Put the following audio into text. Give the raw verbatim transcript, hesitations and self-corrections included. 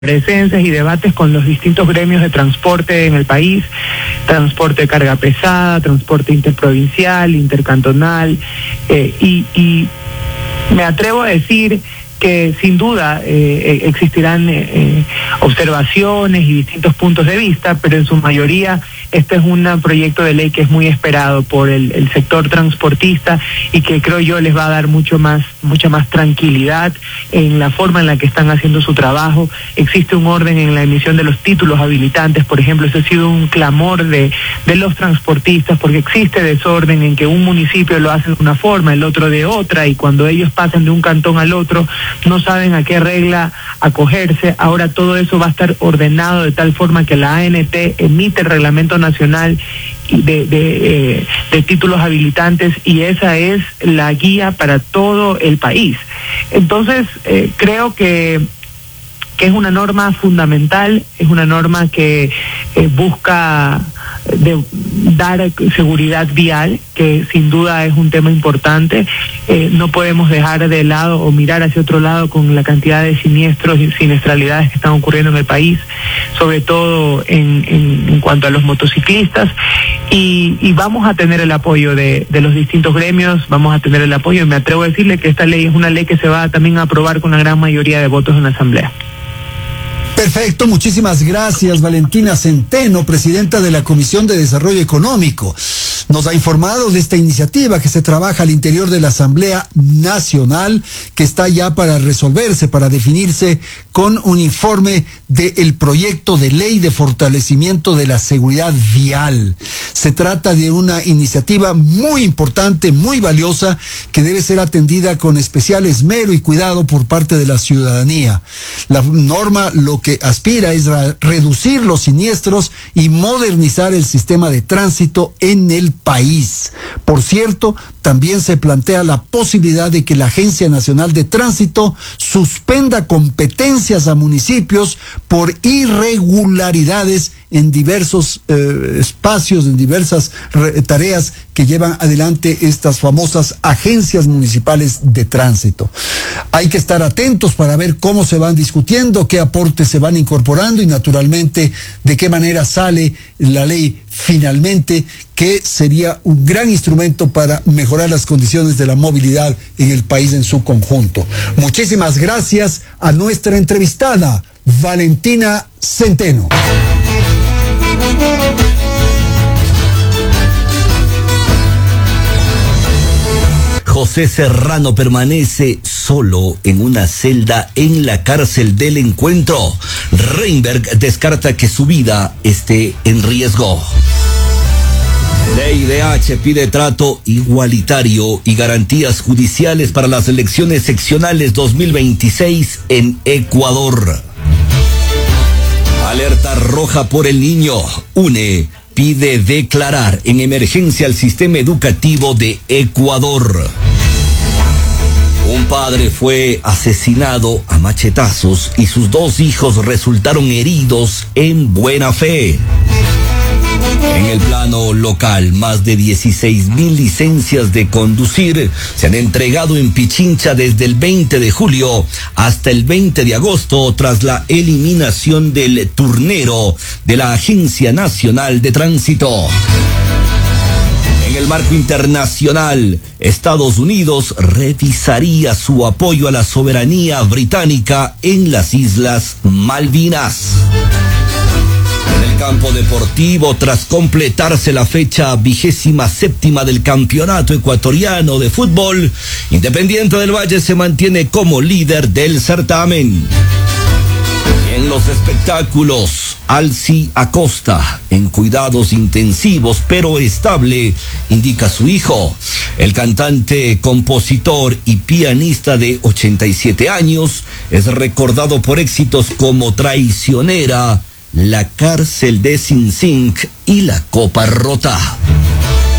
presencias y debates con los distintos gremios de transporte en el país, transporte de carga pesada, transporte interprovincial, intercantonal, eh, y, y me atrevo a decir que sin duda eh, existirán eh, observaciones y distintos puntos de vista, pero en su mayoría este es un proyecto de ley que es muy esperado por el, el sector transportista y que creo yo les va a dar mucho más, mucha más tranquilidad en la forma en la que están haciendo su trabajo. Existe un orden en la emisión de los títulos habilitantes, por ejemplo, ese ha sido un clamor de, de los transportistas porque existe desorden en que un municipio lo hace de una forma, el otro de otra, y cuando ellos pasan de un cantón al otro no saben a qué regla acogerse. Ahora todo eso va a estar ordenado de tal forma que la A N T emite el reglamento nacional de, de, eh, de títulos habilitantes y esa es la guía para todo el país. Entonces eh, creo que que es una norma fundamental, es una norma que eh, busca de dar seguridad vial, que sin duda es un tema importante. Eh, no podemos dejar de lado o mirar hacia otro lado con la cantidad de siniestros y siniestralidades que están ocurriendo en el país, sobre todo en, en, en cuanto a los motociclistas, y, y vamos a tener el apoyo de, de los distintos gremios, vamos a tener el apoyo, y me atrevo a decirle que esta ley es una ley que se va también a aprobar con una gran mayoría de votos en la Asamblea. Perfecto, muchísimas gracias, Valentina Centeno, presidenta de la Comisión de Desarrollo Económico. Nos ha informado de esta iniciativa que se trabaja al interior de la Asamblea Nacional, que está ya para resolverse, para definirse con un informe del proyecto de ley de fortalecimiento de la seguridad vial. Se trata de una iniciativa muy importante, muy valiosa, que debe ser atendida con especial esmero y cuidado por parte de la ciudadanía. La norma lo que aspira es a reducir los siniestros y modernizar el sistema de tránsito en el país. Por cierto, también se plantea la posibilidad de que la Agencia Nacional de Tránsito suspenda competencias a municipios por irregularidades en diversos eh, espacios, en diversas re- tareas que llevan adelante estas famosas agencias municipales de tránsito. Hay que estar atentos para ver cómo se van discutiendo, qué aportes se van incorporando y naturalmente de qué manera sale la ley finalmente, que sería un gran instrumento para mejorar las condiciones de la movilidad en el país en su conjunto. Muchísimas gracias a nuestra entrevistada, Valentina Centeno. José Serrano permanece solo en una celda en la cárcel del Encuentro. Reinberg descarta que su vida esté en riesgo. C I D H pide trato igualitario y garantías judiciales para las elecciones seccionales dos mil veintiséis en Ecuador. Alerta roja por el niño. U N E pide declarar en emergencia al sistema educativo de Ecuador. Un padre fue asesinado a machetazos y sus dos hijos resultaron heridos en buena fe. En el plano local, más de dieciséis mil licencias de conducir se han entregado en Pichincha desde el veinte de julio hasta el veinte de agosto tras la eliminación del turnero de la Agencia Nacional de Tránsito. En el marco internacional, Estados Unidos revisaría su apoyo a la soberanía británica en las Islas Malvinas. En el campo deportivo, tras completarse la fecha vigésima séptima del Campeonato Ecuatoriano de Fútbol, Independiente del Valle se mantiene como líder del certamen. En los espectáculos, Alci Acosta, en cuidados intensivos pero estable, indica su hijo. El cantante, compositor y pianista de ochenta y siete años es recordado por éxitos como Traicionera, La cárcel de Sing Sing y La copa rota.